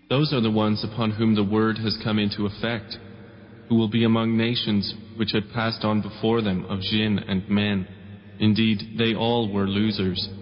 Those are the ones upon whom the word has come into effect, who will be among nations which had passed on before them of jinn and men. Indeed, they all were losers.